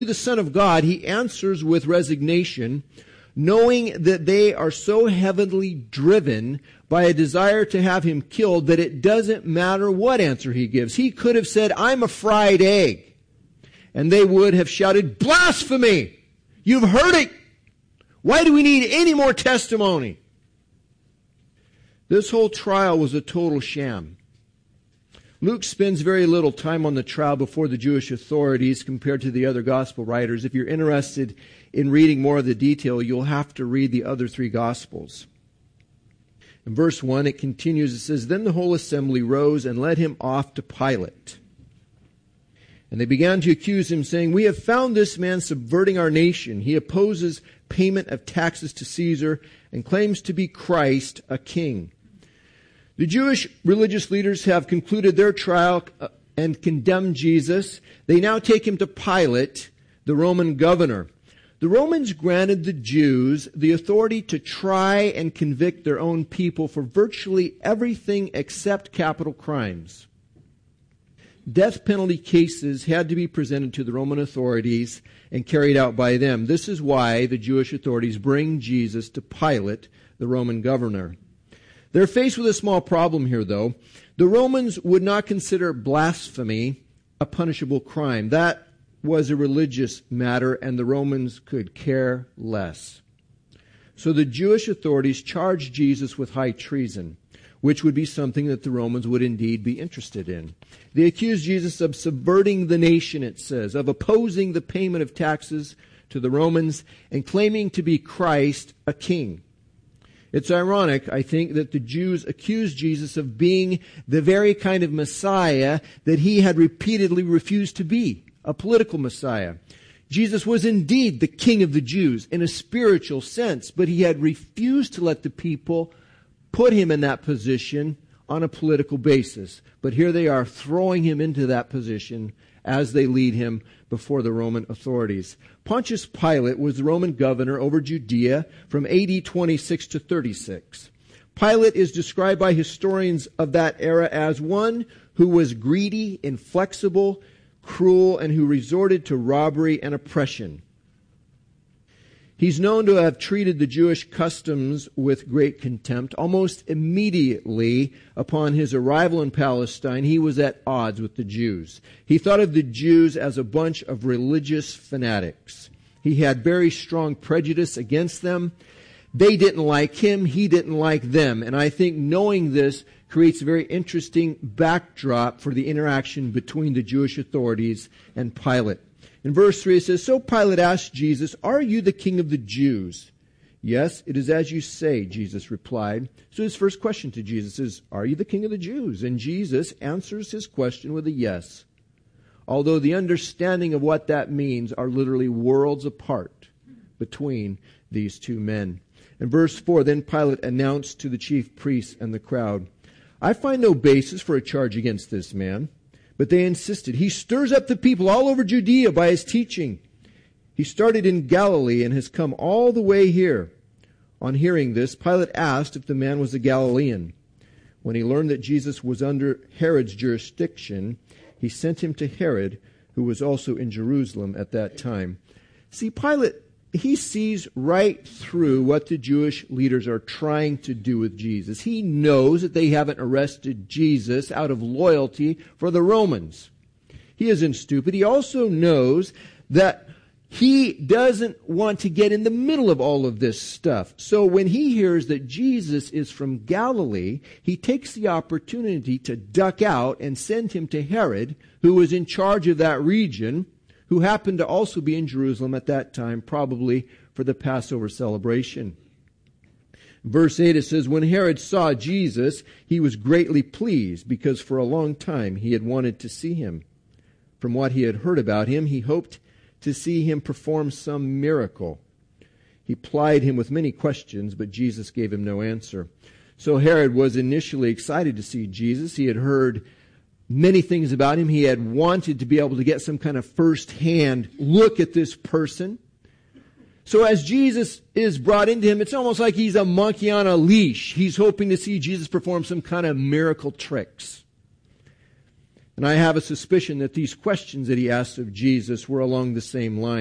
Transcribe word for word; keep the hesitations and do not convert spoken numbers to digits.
the Son of God, he answers with resignation, knowing that they are so heavily driven by a desire to have him killed that it doesn't matter what answer he gives. He could have said, I'm a fried egg. And they would have shouted, blasphemy! You've heard it! Why do we need any more testimony? This whole trial was a total sham. Luke spends very little time on the trial before the Jewish authorities compared to the other gospel writers. If you're interested in reading more of the detail, you'll have to read the other three gospels. In verse one, it continues, it says, Then the whole assembly rose and led him off to Pilate. And they began to accuse him, saying, We have found this man subverting our nation. He opposes payment of taxes to Caesar and claims to be Christ, a king. The Jewish religious leaders have concluded their trial and condemned Jesus. They now take him to Pilate, the Roman governor. The Romans granted the Jews the authority to try and convict their own people for virtually everything except capital crimes. Death penalty cases had to be presented to the Roman authorities and carried out by them. This is why the Jewish authorities bring Jesus to Pilate, the Roman governor. They're faced with a small problem here, though. The Romans would not consider blasphemy a punishable crime. That was a religious matter, and the Romans could care less. So the Jewish authorities charged Jesus with high treason, which would be something that the Romans would indeed be interested in. They accused Jesus of subverting the nation, it says, of opposing the payment of taxes to the Romans, and claiming to be Christ, a king. It's ironic, I think, that the Jews accused Jesus of being the very kind of Messiah that he had repeatedly refused to be, a political Messiah. Jesus was indeed the King of the Jews in a spiritual sense, but he had refused to let the people put him in that position on a political basis. But here they are throwing him into that position as they lead him before the Roman authorities. Pontius Pilate was the Roman governor over Judea from A D twenty-six to thirty-six. Pilate is described by historians of that era as one who was greedy, inflexible, cruel, and who resorted to robbery and oppression. He's known to have treated the Jewish customs with great contempt. Almost immediately upon his arrival in Palestine, he was at odds with the Jews. He thought of the Jews as a bunch of religious fanatics. He had very strong prejudice against them. They didn't like him. He didn't like them. And I think knowing this creates a very interesting backdrop for the interaction between the Jewish authorities and Pilate. In verse three it says, So Pilate asked Jesus, Are you the king of the Jews? Yes, it is as you say, Jesus replied. So his first question to Jesus is, Are you the king of the Jews? And Jesus answers his question with a yes. Although the understanding of what that means are literally worlds apart between these two men. In verse four, then Pilate announced to the chief priests and the crowd, I find no basis for a charge against this man. But they insisted. He stirs up the people all over Judea by his teaching. He started in Galilee and has come all the way here. On hearing this, Pilate asked if the man was a Galilean. When he learned that Jesus was under Herod's jurisdiction, he sent him to Herod, who was also in Jerusalem at that time. See, Pilate, he sees right through what the Jewish leaders are trying to do with Jesus. He knows that they haven't arrested Jesus out of loyalty for the Romans. He isn't stupid. He also knows that he doesn't want to get in the middle of all of this stuff. So when he hears that Jesus is from Galilee, he takes the opportunity to duck out and send him to Herod, who was in charge of that region, who happened to also be in Jerusalem at that time, probably for the Passover celebration. Verse eight, it says, When Herod saw Jesus, he was greatly pleased, because for a long time he had wanted to see him. From what he had heard about him, he hoped to see him perform some miracle. He plied him with many questions, but Jesus gave him no answer. So Herod was initially excited to see Jesus. He had heard many things about him. He had wanted to be able to get some kind of first-hand look at this person. So as Jesus is brought into him, it's almost like he's a monkey on a leash. He's hoping to see Jesus perform some kind of miracle tricks. And I have a suspicion that these questions that he asked of Jesus were along the same lines.